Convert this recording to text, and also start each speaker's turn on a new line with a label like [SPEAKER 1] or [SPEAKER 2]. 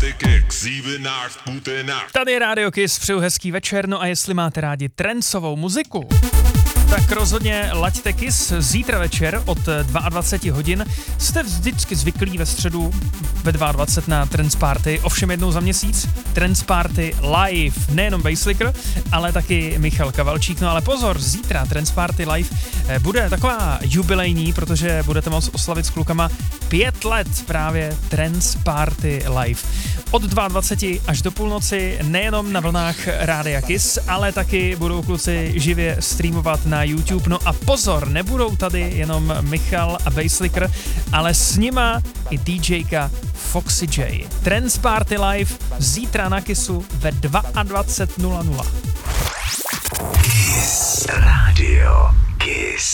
[SPEAKER 1] Tady je Radio Kiss, přeju hezký večer, no a jestli máte rádi trancovou muziku, tak rozhodně laďte Kiss zítra večer od 22 hodin. Jste vždycky zvyklí ve středu ve 22 na Trance Party, ovšem jednou za měsíc. Trance Party live, nejenom Basslicker, ale taky Michal Kavalčík. No ale pozor, zítra Trance Party live bude taková jubilejní, protože budete moct oslavit s klukama 5 let právě Trance Party live. Od 22 až do půlnoci nejenom na vlnách Rádia Kiss, ale taky budou kluci živě streamovat na YouTube. No a pozor, nebudou tady jenom Michal a Basslicker, ale s nima i DJka Foxy J. Trance Party live zítra na Kissu ve 22:00.
[SPEAKER 2] Kiss Radio Kiss.